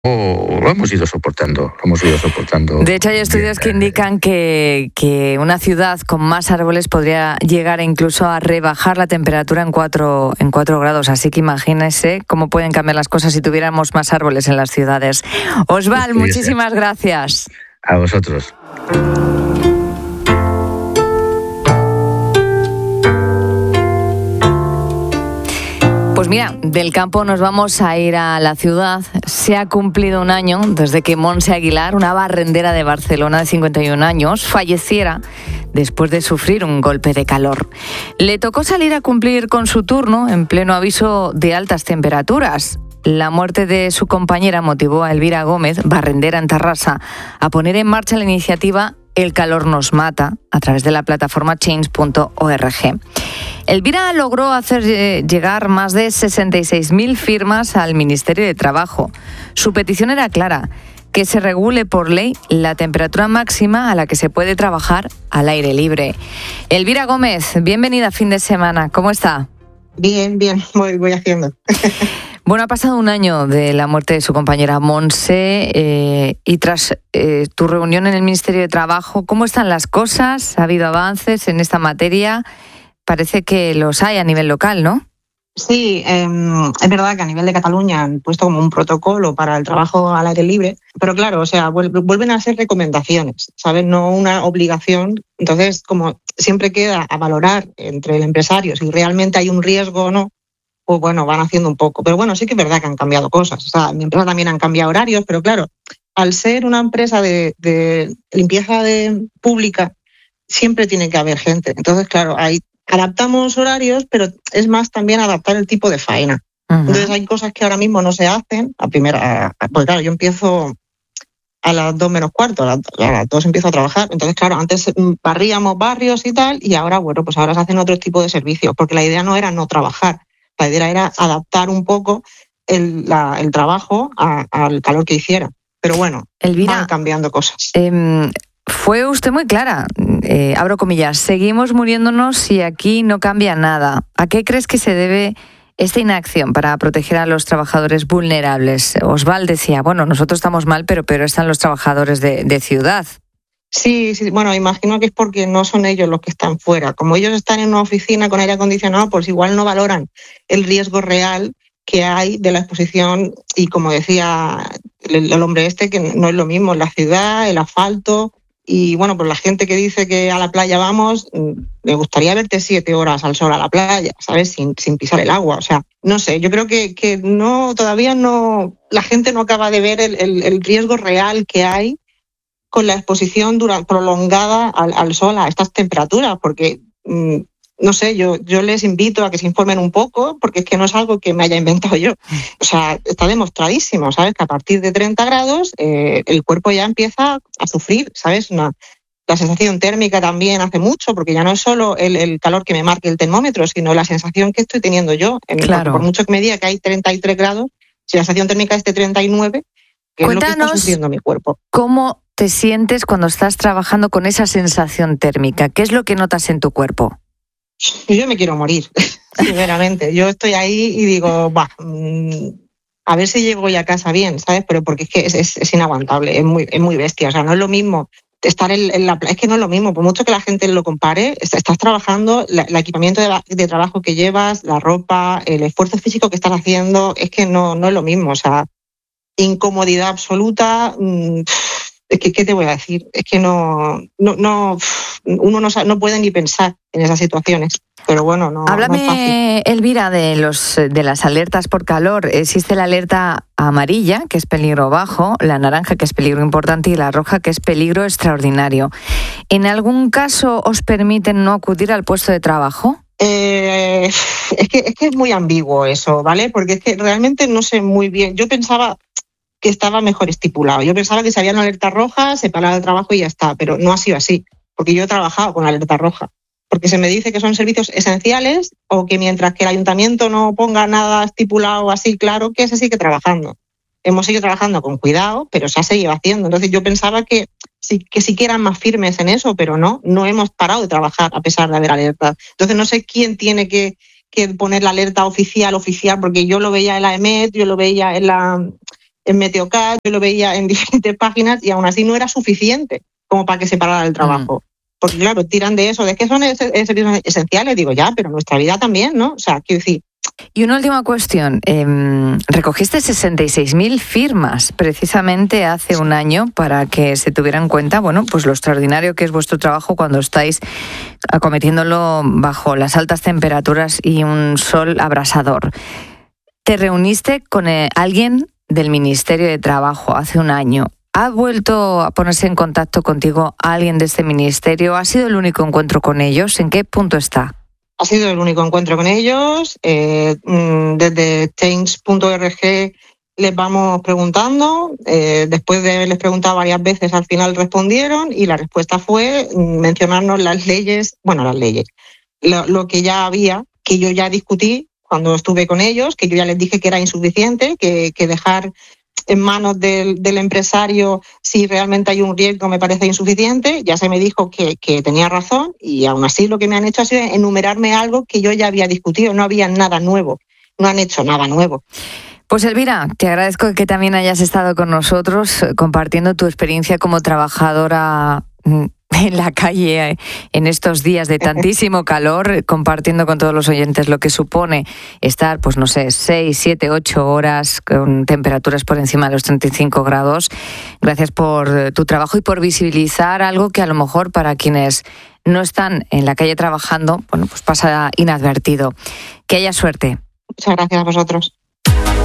lo hemos ido soportando. De hecho, hay estudios que indican que una ciudad con más árboles podría llegar incluso a rebajar la temperatura en 4 grados. Así que imagínense cómo pueden cambiar las cosas si tuviéramos más árboles en las ciudades. Osvald, muchísimas gracias. A vosotros. Pues mira, del campo nos vamos a ir a la ciudad. Se ha cumplido un año desde que Montse Aguilar, una barrendera de Barcelona de 51 años, falleciera después de sufrir un golpe de calor. Le tocó salir a cumplir con su turno en pleno aviso de altas temperaturas. La muerte de su compañera motivó a Elvira Gómez, barrendera en Tarrasa, a poner en marcha la iniciativa El calor nos mata, a través de la plataforma change.org. Elvira logró hacer llegar más de 66.000 firmas al Ministerio de Trabajo. Su petición era clara: que se regule por ley la temperatura máxima a la que se puede trabajar al aire libre. Elvira Gómez, bienvenida a Fin de Semana. ¿Cómo está? Bien, voy haciendo. Bueno, ha pasado un año de la muerte de su compañera Montse y tras tu reunión en el Ministerio de Trabajo, ¿cómo están las cosas? ¿Ha habido avances en esta materia? Parece que los hay a nivel local, ¿no? Sí, es verdad que a nivel de Cataluña han puesto como un protocolo para el trabajo al aire libre, pero claro, o sea, vuelven a ser recomendaciones, ¿sabes? No una obligación. Entonces, como siempre queda a valorar entre el empresario si realmente hay un riesgo o no, pues bueno, van haciendo un poco. Pero bueno, sí que es verdad que han cambiado cosas. O sea, en mi empresa también han cambiado horarios, pero claro, al ser una empresa de limpieza pública, siempre tiene que haber gente. Entonces, claro, adaptamos horarios, pero es más también adaptar el tipo de faena. Uh-huh. Entonces hay cosas que ahora mismo no se hacen. Pues claro, yo empiezo a las 2 menos cuarto, a las 2 empiezo a trabajar. Entonces, claro, antes barríamos barrios y tal, y ahora, bueno, pues ahora se hacen otro tipo de servicios, porque la idea no era no trabajar. La idea era adaptar un poco el trabajo al calor que hiciera. Pero bueno, Elvira, van cambiando cosas. Fue usted muy clara. Abro comillas, seguimos muriéndonos y aquí no cambia nada. ¿A qué crees que se debe esta inacción para proteger a los trabajadores vulnerables? Osvald decía, bueno, nosotros estamos mal, pero están los trabajadores de ciudad. Sí, bueno, imagino que es porque no son ellos los que están fuera. Como ellos están en una oficina con aire acondicionado, pues igual no valoran el riesgo real que hay de la exposición. Y como decía el hombre que no es lo mismo la ciudad, el asfalto. Y bueno, pues la gente que dice que a la playa vamos, me gustaría verte 7 horas al sol a la playa, ¿sabes? Sin pisar el agua. O sea, no sé, yo creo que no, todavía no, la gente no acaba de ver el riesgo real que hay con la exposición prolongada al sol a estas temperaturas, porque, no sé, yo les invito a que se informen un poco, porque es que no es algo que me haya inventado yo. O sea, está demostradísimo, ¿sabes? Que a partir de 30 grados el cuerpo ya empieza a sufrir, ¿sabes? La sensación térmica también hace mucho, porque ya no es solo el calor que me marque el termómetro, sino la sensación que estoy teniendo yo. Claro. Por mucho que me diga que hay 33 grados, si la sensación térmica es de 39, que Cuéntanos, es lo que está sufriendo mi cuerpo. ¿Cómo te sientes cuando estás trabajando con esa sensación térmica? ¿Qué es lo que notas en tu cuerpo? Yo me quiero morir, sinceramente. Yo estoy ahí y digo, a ver si llego ya a casa bien, ¿sabes? Pero porque es que es inaguantable, es muy bestia. O sea, no es lo mismo estar en la playa, es que no es lo mismo. Por mucho que la gente lo compare, estás trabajando, el equipamiento de trabajo que llevas, la ropa, el esfuerzo físico que estás haciendo, es que no es lo mismo. O sea, incomodidad absoluta. Es que, ¿qué te voy a decir? Es que uno no puede ni pensar en esas situaciones. Pero bueno, no. Háblame, no es fácil. Elvira, de las alertas por calor. Existe la alerta amarilla, que es peligro bajo, la naranja, que es peligro importante, y la roja, que es peligro extraordinario. ¿En algún caso os permiten no acudir al puesto de trabajo? Es que es muy ambiguo eso, ¿vale? Porque es que realmente no sé muy bien. Yo pensaba que estaba mejor estipulado. Yo pensaba que si había una alerta roja, se paraba el trabajo y ya está, pero no ha sido así, porque yo he trabajado con alerta roja, porque se me dice que son servicios esenciales o que mientras que el ayuntamiento no ponga nada estipulado así claro, que se sigue trabajando. Hemos seguido trabajando con cuidado, pero se ha seguido haciendo. Entonces yo pensaba que sí que eran más firmes en eso, pero no hemos parado de trabajar a pesar de haber alerta. Entonces no sé quién tiene que poner la alerta oficial, porque yo lo veía en la EMET, yo lo veía en en Meteocat, yo lo veía en diferentes páginas y aún así no era suficiente como para que se parara el trabajo. Porque claro, tiran de eso, de que son servicios esenciales, digo ya, pero nuestra vida también, ¿no? O sea, quiero decir. Y una última cuestión. Recogiste 66.000 firmas precisamente hace un año para que se tuviera en cuenta, bueno, pues lo extraordinario que es vuestro trabajo cuando estáis acometiéndolo bajo las altas temperaturas y un sol abrasador. ¿Te reuniste con alguien del Ministerio de Trabajo hace un año? ¿Ha vuelto a ponerse en contacto contigo alguien de este ministerio? ¿Ha sido el único encuentro con ellos? ¿En qué punto está? Ha sido el único encuentro con ellos. Desde change.org les vamos preguntando. Después de haberles preguntado varias veces, al final respondieron y la respuesta fue mencionarnos las leyes, lo que ya había, que yo ya discutí cuando estuve con ellos, que yo ya les dije que era insuficiente, que dejar en manos del empresario si realmente hay un riesgo me parece insuficiente. Ya se me dijo que tenía razón y aún así lo que me han hecho ha sido enumerarme algo que yo ya había discutido. No había nada nuevo, no han hecho nada nuevo. Pues Elvira, te agradezco que también hayas estado con nosotros compartiendo tu experiencia como trabajadora en la calle en estos días de tantísimo calor, compartiendo con todos los oyentes lo que supone estar, pues no sé, 6, 7, 8 horas con temperaturas por encima de los 35 grados. Gracias por tu trabajo y por visibilizar algo que a lo mejor para quienes no están en la calle trabajando, bueno, pues pasa inadvertido. Que haya suerte. Muchas gracias a vosotros.